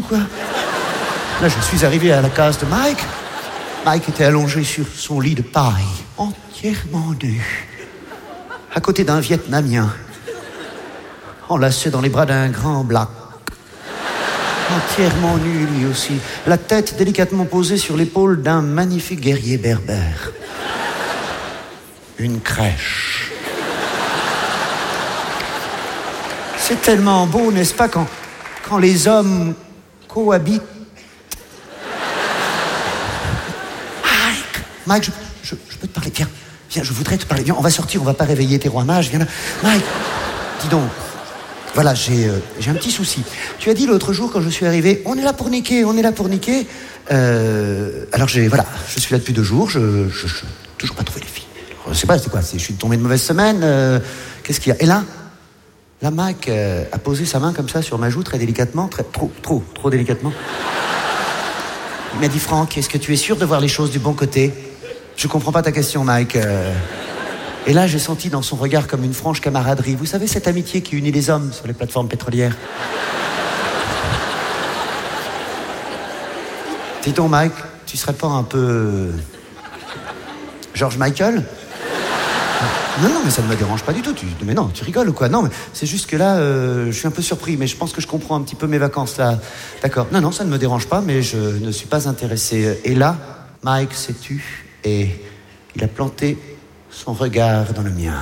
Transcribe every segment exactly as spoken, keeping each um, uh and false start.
quoi? Là, je suis arrivé à la case de Mike. Mike était allongé sur son lit de paille, entièrement nu, à côté d'un Vietnamien, enlacé dans les bras d'un grand black. Entièrement nu, lui aussi. La tête délicatement posée sur l'épaule d'un magnifique guerrier berbère. Une crèche. C'est tellement beau, n'est-ce pas, quand, quand les hommes cohabitent. Mike, Mike, je, je, je peux te parler. Viens, viens, je voudrais te parler. Viens, on va sortir, on va pas réveiller tes rois mages. Viens là. Mike, dis donc. Voilà, j'ai, euh, j'ai un petit souci. Tu as dit l'autre jour, quand je suis arrivé, on est là pour niquer, on est là pour niquer. Euh, alors, j'ai, voilà, je suis là depuis deux jours, je, je, je toujours pas trouvé les filles. Alors, je sais pas, c'est quoi, c'est, je suis tombé de mauvaise semaine, euh, qu'est-ce qu'il y a? Et là, là, Mike euh, a posé sa main comme ça sur ma joue, très délicatement, très, trop, trop, trop délicatement. Il m'a dit, Franck, est-ce que tu es sûr de voir les choses du bon côté? Je comprends pas ta question, Mike. Euh... Et là, j'ai senti dans son regard comme une franche camaraderie. Vous savez, cette amitié qui unit les hommes sur les plateformes pétrolières. Dis donc, Mike, tu serais pas un peu... George Michael? Non, non, mais ça ne me dérange pas du tout. Tu... Mais non, tu rigoles ou quoi? Non, mais c'est juste que là, euh, je suis un peu surpris, mais je pense que je comprends un petit peu mes vacances, là. D'accord. Non, non, ça ne me dérange pas, mais je ne suis pas intéressé. Et là, Mike s'est tu et il a planté son regard dans le mien.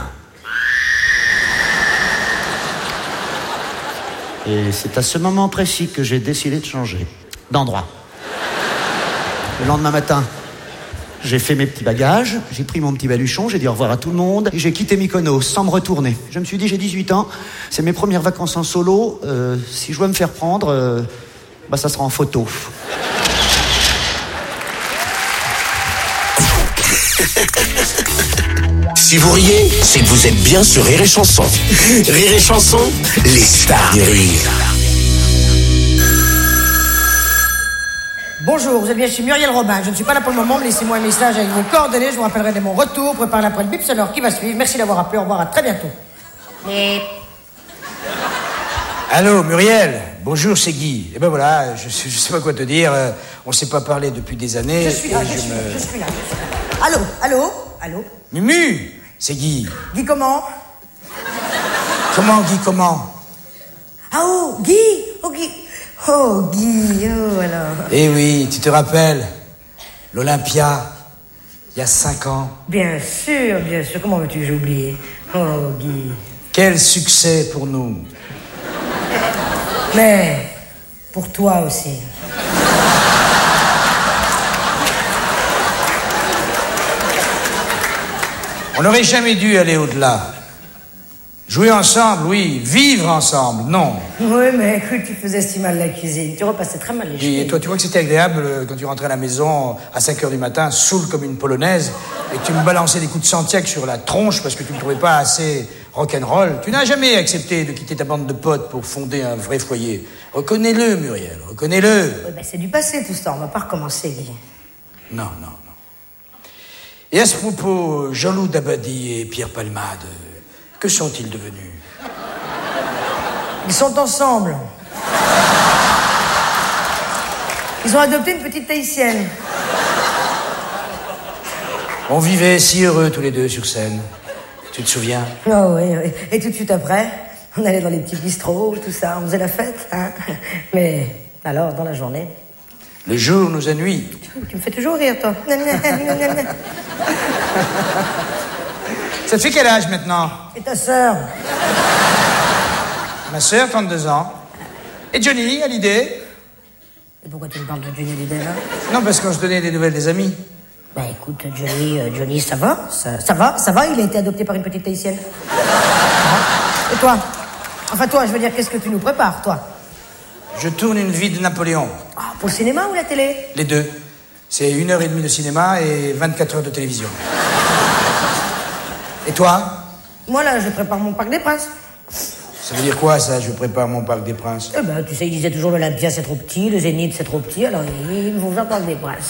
Et c'est à ce moment précis que j'ai décidé de changer d'endroit. Le lendemain matin, j'ai fait mes petits bagages, j'ai pris mon petit baluchon, j'ai dit au revoir à tout le monde, et j'ai quitté Mykonos sans me retourner. Je me suis dit, j'ai dix-huit ans, c'est mes premières vacances en solo, euh, si je dois me faire prendre, euh, bah ça sera en photo. Si vous riez, c'est que vous êtes bien sur Rire et Chanson. Rire et Chanson, les stars du rire. Bonjour, vous êtes bien chez Muriel Robin. Je ne suis pas là pour le moment, mais laissez-moi un message avec vos coordonnées. Je vous rappellerai dès mon retour. Préparez après le bip sonore qui va suivre. Merci d'avoir appelé. Au revoir, à très bientôt. Mais... Allô, Muriel. Bonjour, c'est Guy. Et ben voilà, je, je sais pas quoi te dire. Euh, on s'est pas parlé depuis des années. Je suis là, je, je, suis, me... je suis là, je suis là. Allô, allô, allô. Mumu, c'est Guy. Guy comment? Comment, Guy, comment? Ah oh, Guy, oh Guy, oh Guy, oh alors. Eh oui, tu te rappelles l'Olympia, il y a cinq ans. Bien sûr, bien sûr. Comment veux-tu que j'ai oublié? Oh Guy. Quel succès pour nous. Mais pour toi aussi. On n'aurait jamais dû aller au-delà. Jouer ensemble, oui. Vivre ensemble, non. Oui, mais écoute, tu faisais si mal la cuisine. Tu repassais très mal les choses. Et toi, tu vois que c'était agréable euh, quand tu rentrais à la maison à cinq heures du matin, saoul comme une polonaise, et que tu me balançais des coups de Santiago sur la tronche parce que tu ne me trouvais pas assez rock'n'roll. Tu n'as jamais accepté de quitter ta bande de potes pour fonder un vrai foyer. Reconnais-le, Muriel, reconnais-le. Oui, ben c'est du passé tout ça, on va pas recommencer, Guy. Non, non, non. Et à ce propos, Jean-Loup Dabadi et Pierre Palmade, que sont-ils devenus? Ils sont ensemble. Ils ont adopté une petite Tahitienne. On vivait si heureux tous les deux sur scène. Tu te souviens? Oh oui, oui. Et tout de suite après, on allait dans les petits bistrots, tout ça, on faisait la fête, hein. Mais alors, dans la journée... Le jour nous ennuie. Tu me fais toujours rire, toi. Ça te fait quel âge maintenant? Et ta sœur? Ma sœur, trente-deux ans. Et Johnny, à l'idée? Et pourquoi tu me parles de Johnny Hallyday, là? Non, parce qu'on se donnait des nouvelles des amis. Bah écoute, Johnny, euh, Johnny, ça va, ça, ça va, ça va, il a été adopté par une petite Tahitienne. Et toi? Enfin toi, je veux dire, qu'est-ce que tu nous prépares, toi? Je tourne une vie de Napoléon. Ah, pour le cinéma ou la télé? Les deux. C'est une heure et demie de cinéma et vingt-quatre heures de télévision. Et toi? Moi, là, je prépare mon Parc des Princes. Ça veut dire quoi, ça, je prépare mon Parc des Princes? Eh ben, tu sais, ils disaient toujours l'Olympia, c'est trop petit, le Zénith, c'est trop petit, alors ils vont faire le Parc des Princes.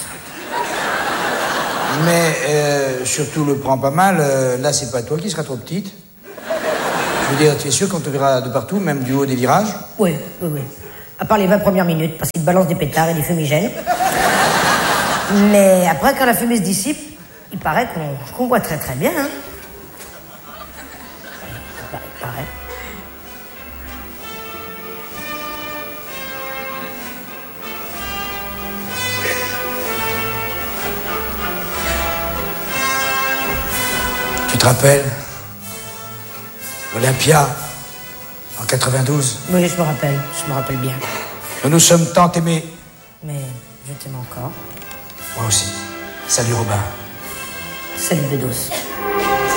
Mais, euh, surtout, le prends pas mal, euh, là, c'est pas toi qui seras trop petite. Je veux dire, tu es sûr qu'on te verra de partout, même du haut des virages? Oui, oui, oui. À part les vingt premières minutes, parce qu'il te balance des pétards et des fumigènes. Mais après, quand la fumée se dissipe, il paraît qu'on qu'on voit très très bien. Hein. Bah, il paraît. Tu te rappelles Olympia, en quatre-vingt-douze. Oui, je me rappelle, je me rappelle bien. Nous nous sommes tant aimés. Mais je t'aime encore. Moi aussi. Salut Robin. Salut Bedos.